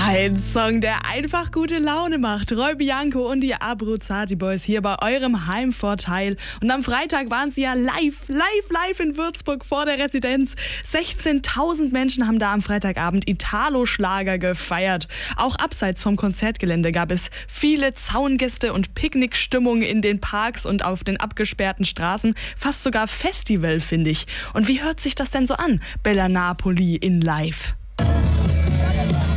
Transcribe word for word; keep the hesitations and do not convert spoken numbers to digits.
Ein Song, der einfach gute Laune macht. Roy Bianco und die Abruzzati Boys hier bei eurem Heimvorteil. Und am Freitag waren sie ja live, live, live in Würzburg vor der Residenz. sechzehntausend Menschen haben da am Freitagabend Italo-Schlager gefeiert. Auch abseits vom Konzertgelände gab es viele Zaungäste und Picknickstimmung in den Parks und auf den abgesperrten Straßen. Fast sogar Festival, finde ich. Und wie hört sich das denn so an? Bella Napoli in live.